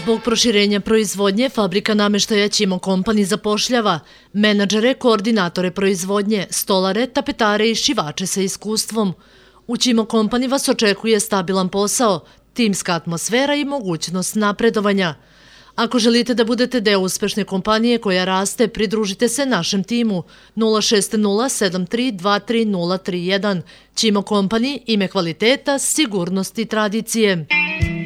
Zbog proširenja proizvodnje, fabrika nameštaja Ćimo Company zapošljava menadžere, koordinatore proizvodnje, stolare, tapetare i šivače sa iskustvom. U Ćimo Company vas očekuje stabilan posao, timska atmosfera i mogućnost napredovanja. Ako želite da budete deo uspešne kompanije koja raste, pridružite se našem timu 06073230031. Ćimo Company, ime kvaliteta, sigurnosti i tradicije.